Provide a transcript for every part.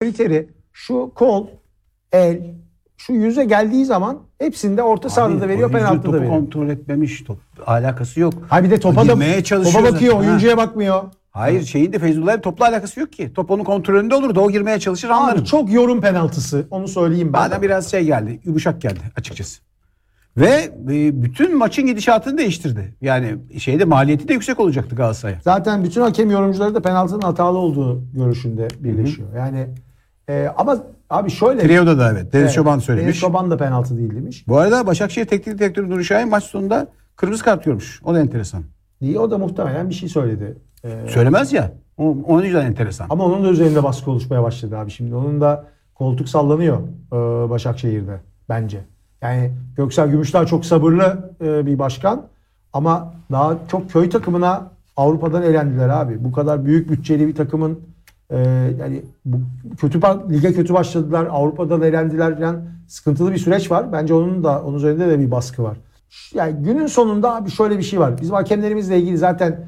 kriteri şu kol, el, şu yüze geldiği zaman hepsinde orta sahada da veriyor, penaltı da veriyor. Topu kontrol etmemiş, top alakası yok. Ha bir de topa bakıyor, oyuncuya bakmıyor. Hayır, şeyin de Feyzullah'ın topla alakası yok ki. Top onun kontrolünde olurdu. O girmeye çalışır, anlarım. Abi çok yorum penaltısı. Onu söyleyeyim ben. Bana biraz şey geldi. Yumuşak geldi açıkçası. Ve bütün maçın gidişatını değiştirdi. Yani maliyeti de yüksek olacaktı Galatasaray'a. Zaten bütün hakem yorumcuları da penaltının hatalı olduğu görüşünde birleşiyor. Yani ama abi şöyle. Trio'da da evet. Deniz Çoban söylemiş. Deniz Çoban da penaltı değil demiş. Bu arada Başakşehir Teknik Direktörü Nuri Şahin maç sonunda kırmızı kart görmüş. O da enteresan. O da muhtemelen bir şey söyledi. Söylemez ya. Onun yüzden enteresan. Ama onun da üzerinde baskı oluşmaya başladı abi. Şimdi onun da koltuk sallanıyor Başakşehir'de bence. Yani Göksel Gümüşdağ çok sabırlı bir başkan. Ama daha çok köy takımına Avrupa'dan elendiler abi. Bu kadar büyük bütçeli bir takımın yani lige kötü başladılar. Avrupa'dan elendiler falan, sıkıntılı bir süreç var. Bence onun üzerinde de bir baskı var. Yani günün sonunda abi şöyle bir şey var. Bizim hakemlerimizle ilgili zaten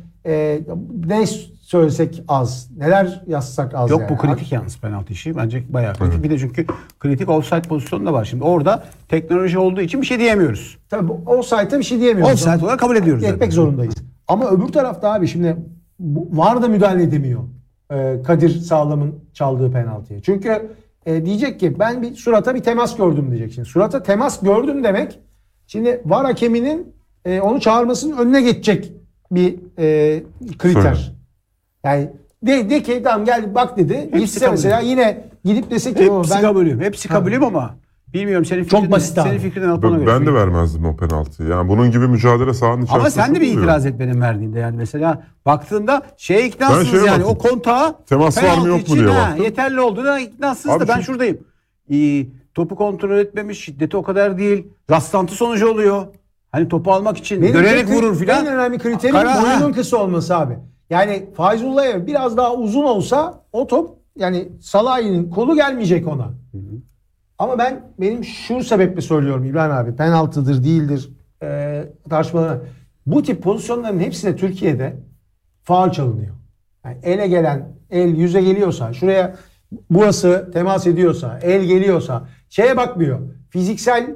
ne söylesek az, neler yazsak az. Yok yani. Bu kritik yalnız penaltı işi. Bence bayağı kritik. Bir de çünkü kritik offside pozisyonu da var. Şimdi orada teknoloji olduğu için bir şey diyemiyoruz. Tabii offside'a bir şey diyemiyoruz. Offside olarak kabul ediyoruz. Etmek zorundayız. Ama öbür tarafta abi şimdi VAR da müdahale edemiyor. Kadir Sağlam'ın çaldığı penaltıya. Çünkü diyecek ki ben bir surata bir temas gördüm diyecek. Şimdi surata temas gördüm demek, şimdi VAR hakeminin onu çağırmasının önüne geçecek bir kriter. Söyle. Yani de ki tamam gel bak dedi. Gitse mesela yine gidip desek ki hepsi kabulüm. Hepsi kabulüm ama bilmiyorum senin fikrinden. Çok basit abi. Senin fikrinden alıp ona göre. Ben de vermezdim o penaltıyı. Yani bunun gibi mücadele sahanın içerisinde. Ama sen de bir oluyor. itiraz et benim verdiğinde, yani mesela baktığında iknasınız şeye yani baktım. o kontağa Temas var mı penaltı yok mu için, diye baktım. yeterli olduğuna iknasınız Abi da ben şuradayım. Topu kontrol etmemiş, şiddeti o kadar değil. Rastlantı sonucu oluyor. Hani topu almak için dönerek vurur filan. En önemli kriterim boyunun kısa olması abi. Yani Fayzullah'a biraz daha uzun olsa o top, yani Salah'ın kolu gelmeyecek ona. Ama benim şu sebeple söylüyorum İbrahim abi, penaltıdır değildir tartışmalarına. Bu tip pozisyonların hepsine Türkiye'de faul çalınıyor. Yani ele gelen, el yüze geliyorsa, şuraya burası temas ediyorsa, el geliyorsa şeye bakmıyor. Fiziksel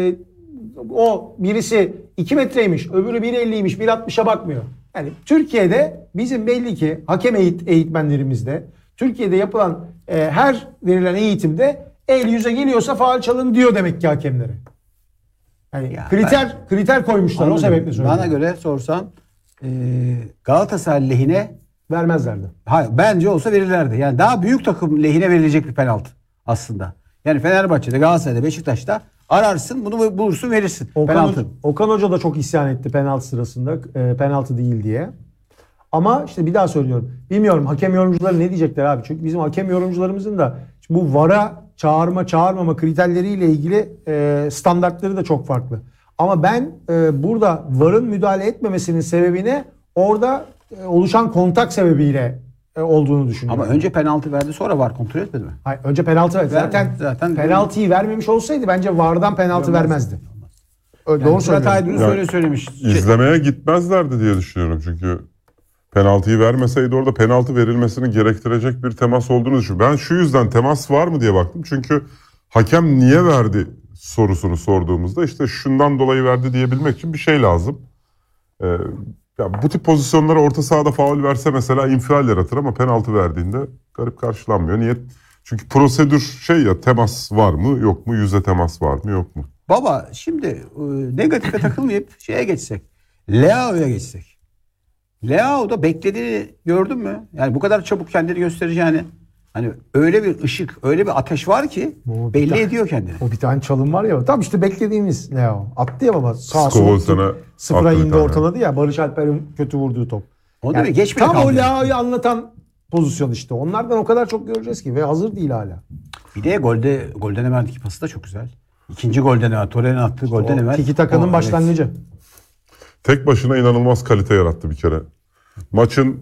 o birisi 2 metreymiş, öbürü 1.50'ymiş, 1.60'a bakmıyor. Yani Türkiye'de bizim belli ki hakem eğitmenlerimizde, Türkiye'de yapılan her verilen eğitimde el yüze geliyorsa faul çalın diyor demek ki hakemlere. Yani kriter koymuşlar. Anladım. O sebeple söylüyorum. Bana göre sorsan Galatasaray lehine vermezlerdi. Hayır, bence olsa verirlerdi. Yani daha büyük takım lehine verilecek bir penaltı aslında. Yani Fenerbahçe'de, Galatasaray'da, Beşiktaş'ta ararsın, bunu bulursun, verirsin. Okan Hoca da çok isyan etti penaltı sırasında. Penaltı değil diye. Ama işte bir daha söylüyorum. Bilmiyorum hakem yorumcuları ne diyecekler abi. Çünkü bizim hakem yorumcularımızın da bu VAR'a çağırmama kriterleriyle ilgili standartları da çok farklı. Ama ben burada VAR'ın müdahale etmemesinin sebebine orada oluşan kontak sebebiyle olduğunu düşünüyorum. Ama önce penaltı verdi, sonra VAR kontrol etmedi mi? Hayır, önce penaltı verdi. Zaten penaltıyı vermemiş olsaydı bence VAR'dan penaltı vermezdi. Doğru söylüyorum. Söylemiş. İzlemeye gitmezlerdi diye düşünüyorum çünkü penaltıyı vermeseydi orada penaltı verilmesini gerektirecek bir temas olduğunu düşünüyorum. Ben şu yüzden temas var mı diye baktım. Çünkü hakem niye verdi sorusunu sorduğumuzda işte şundan dolayı verdi diyebilmek için bir şey lazım. Ya bu tip pozisyonlara orta sahada faul verse mesela infial yaratır ama penaltı verdiğinde garip karşılanmıyor. Niye? Çünkü prosedür temas var mı yok mu, yüze temas var mı yok mu? Baba şimdi negatife takılmayıp şeye geçsek. Leao'ya geçsek. Leao'da beklediğini gördün mü? Yani bu kadar çabuk kendini göstereceğini. Hani öyle bir ışık, öyle bir ateş var ki belli ediyor kendini. O bir tane çalım var ya. Tam işte beklediğimiz Leo. Attı ya baba. Sağa sola sıfıra indi ortaladı ya. Barış Alper'in kötü vurduğu top. O yani, geç bile tam kaldı. O Leao'yu anlatan pozisyon işte. Onlardan o kadar çok göreceğiz ki ve hazır değil hala. Bir de Golden Emer'deki pası da çok güzel. İkinci Golden Emer, Torreira'nın attığı Golden Emer. Tiki Taka'nın başlangıcı. Evet. Tek başına inanılmaz kalite yarattı bir kere. Maçın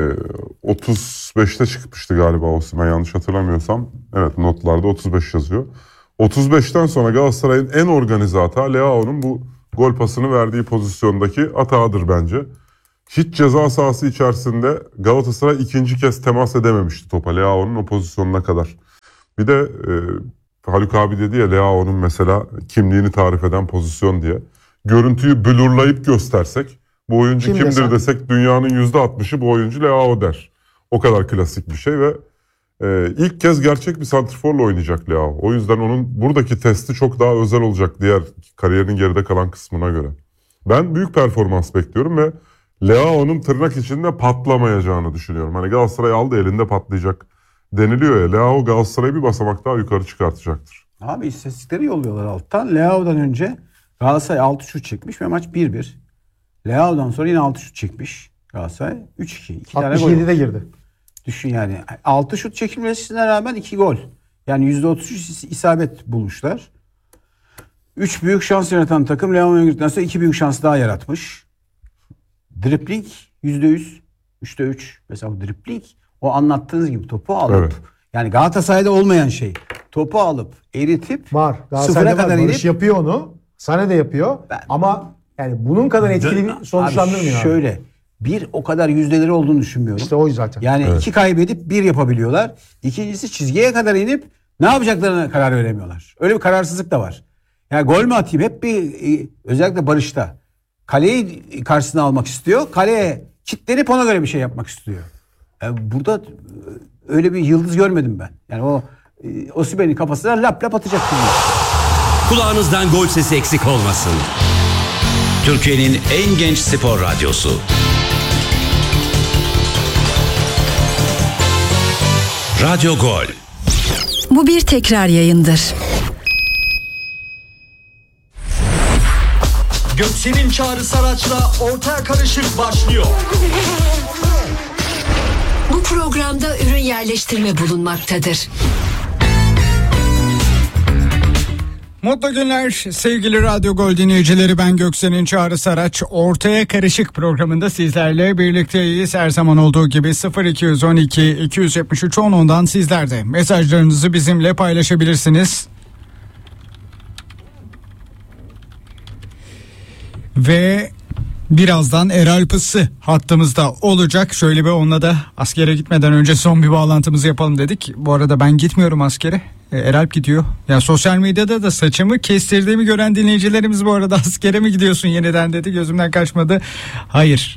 35'te çıkmıştı galiba Osimhen, yanlış hatırlamıyorsam. Evet, notlarda 35 yazıyor. 35'ten sonra Galatasaray'ın en organize hata Leao'nun bu gol pasını verdiği pozisyondaki hatağıdır bence. Hiç ceza sahası içerisinde Galatasaray ikinci kez temas edememişti topa Leao'nun o pozisyonuna kadar. Bir de Haluk abi dedi ya, Leao'nun mesela kimliğini tarif eden pozisyon diye. Görüntüyü blurlayıp göstersek, bu oyuncu Kim kimdir desem? desek dünyanın %60'ı bu oyuncu Leao der. O kadar klasik bir şey ve ilk kez gerçek bir santrforla oynayacak Leao. O yüzden onun buradaki testi çok daha özel olacak diğer kariyerinin geride kalan kısmına göre. Ben büyük performans bekliyorum ve Leao'nun tırnak içinde patlamayacağını düşünüyorum. Hani Galatasaray aldı elinde patlayacak deniliyor ya. Leao Galatasaray'ı bir basamak daha yukarı çıkartacaktır. Abi istatistikleri yolluyorlar alttan. Leao'dan önce Galatasaray 6 şut çekmiş ve maç 1-1. Leao'dan sonra yine 6 şut çekmiş Galatasaray. 3-2. 2 tane gol. 67'de girdi. Düşün yani. 6 şut çekilmesine rağmen 2 gol. Yani %33 isabet bulmuşlar. 3 büyük şans yaratan takım Leao'ya girdikten sonra 2 büyük şans daha yaratmış. Dribling %100. 3'te 3. Mesela bu dribling o anlattığınız gibi topu alıp Evet. yani Galatasaray'da olmayan şey. Topu alıp eritip Var. sıfıra Galatasaray'da kadar var. Barış inip yapıyor onu. Sané de yapıyor. Ama yani bunun kadar etkili bir sonuçlandırmıyor abi. Şöyle bir o kadar yüzdeleri olduğunu düşünmüyorum. İşte o zaten. Yani 2 kaybedip 1 yapabiliyorlar. İkincisi çizgiye kadar inip ne yapacaklarına karar veremiyorlar. Öyle bir kararsızlık da var. Yani gol mü atayım hep bir özellikle Barış'ta. Kaleyi karşısına almak istiyor. Kaleye kilitlenip ona göre bir şey yapmak istiyor. Burada öyle bir yıldız görmedim ben. Yani o Osimhen'in kafasına lap lap atacak. Kulağınızdan gol sesi eksik olmasın. Türkiye'nin en genç spor radyosu. Radyo Gol. Bu bir tekrar yayındır. Göksel'in Çağrı Saraç'la Ortaya Karışık başlıyor. Bu programda ürün yerleştirme bulunmaktadır. Mutlu günler sevgili Radyo Gol dinleyicileri, ben Göksel'in Çağrı Saraç. Ortaya Karışık programında sizlerle birlikteyiz. Her zaman olduğu gibi 0212 273 10'dan sizler de mesajlarınızı bizimle paylaşabilirsiniz. Ve birazdan Erol Pısı hattımızda olacak. Şöyle bir onunla da askere gitmeden önce son bir bağlantımızı yapalım dedik. Bu arada ben gitmiyorum askere. Eralp gidiyor. Ya sosyal medyada da saçımı kestirdiğimi gören dinleyicilerimiz bu arada askere mi gidiyorsun yeniden dedi. Gözümden kaçmadı. Hayır.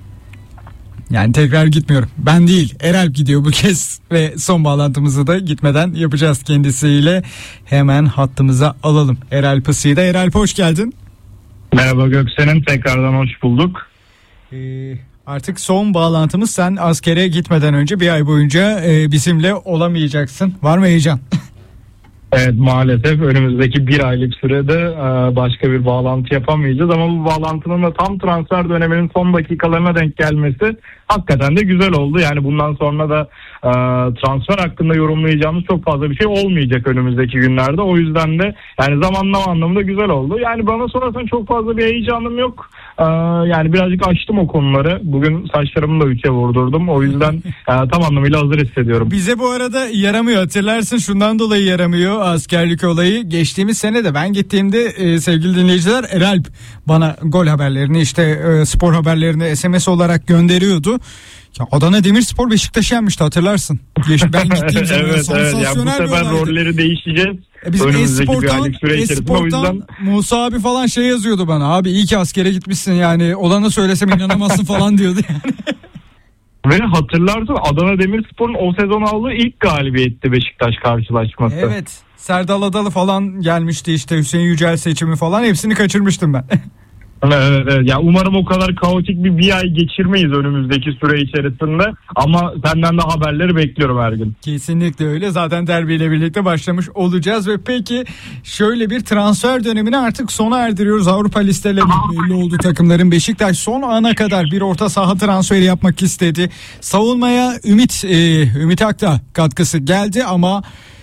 Yani tekrar gitmiyorum. Ben değil, Eralp gidiyor bu kez ve son bağlantımızı da gitmeden yapacağız kendisiyle. Hemen hattımıza alalım Eralp Pısı'yı da. Eralp hoş geldin. Merhaba Göksel'in, tekrardan hoş bulduk. Artık son bağlantımız, sen askere gitmeden önce bir ay boyunca bizimle olamayacaksın. Var mı heyecan? Evet, maalesef önümüzdeki bir aylık sürede başka bir bağlantı yapamayacağız ama bu bağlantının da tam transfer döneminin son dakikalarına denk gelmesi hakikaten de güzel oldu. Yani bundan sonra da transfer hakkında yorumlayacağımız çok fazla bir şey olmayacak önümüzdeki günlerde. O yüzden de yani zamanlama anlamında güzel oldu. Yani bana sorarsan çok fazla bir heyecanım yok. Yani birazcık açtım o konuları. Bugün saçlarımı da 3'e vurdurdum. O yüzden tam anlamıyla hazır hissediyorum. Bize bu arada yaramıyor, hatırlarsın, şundan dolayı yaramıyor askerlik olayı. Geçtiğimiz sene de ben gittiğimde sevgili dinleyiciler, Eralp bana gol haberlerini, işte spor haberlerini SMS olarak gönderiyordu. Ya Adana Demirspor Beşiktaş'ı yenmişti, hatırlarsın. Ben gittiğim zaman evet. Ya bu sefer rolleri değişeceğiz. Bizim Önümüzdeki bir aylık süre içerisinde. O yüzden Musa abi falan şey yazıyordu bana. Abi iyi ki askere gitmişsin, yani olanı söylesem inanamazsın falan diyordu yani. Ve hatırlarsın Adana Demirspor'un o sezon aldığı ilk galibiyetti Beşiktaş karşılaşması. Evet. Serdal Adalı falan gelmişti, işte Hüseyin Yücel seçimi falan, hepsini kaçırmıştım ben. Evet. Ya umarım o kadar kaotik bir ay geçirmeyiz önümüzdeki süre içerisinde. Ama senden de haberleri bekliyorum her gün. Kesinlikle öyle. Zaten derbiyle birlikte başlamış olacağız ve peki şöyle bir transfer dönemini artık sona erdiriyoruz. Avrupa listeleri belli oldu takımların. Beşiktaş son ana kadar bir orta saha transferi yapmak istedi. Savunmaya Ümit Akta katkısı geldi ama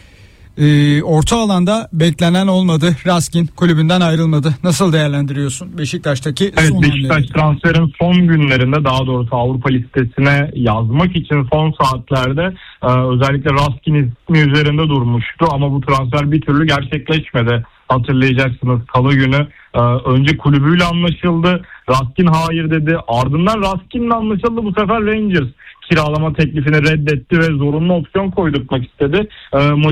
orta alanda beklenen olmadı. Raskin kulübünden ayrılmadı. Nasıl değerlendiriyorsun Beşiktaş'taki Evet, son Beşiktaş hamleleri? transferin son günlerinde, daha doğrusu Avrupa listesine yazmak için son saatlerde özellikle Raskin ismi üzerinde durmuştu ama bu transfer bir türlü gerçekleşmedi. Hatırlayacaksınız, Salı günü önce kulübüyle anlaşıldı. Raskin hayır dedi. Ardından Raskin'le anlaşıldı. Bu sefer Rangers kiralama teklifini reddetti ve zorunlu opsiyon koydurtmak istedi.